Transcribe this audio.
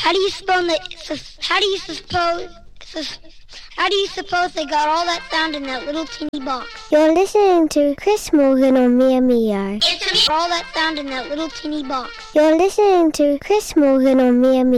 How do you suppose they got all that sound in that little teeny box? You're listening to Chris Morgan on Mia Mia. All that sound in that little teeny box. You're listening to Chris Morgan on Mia Mia.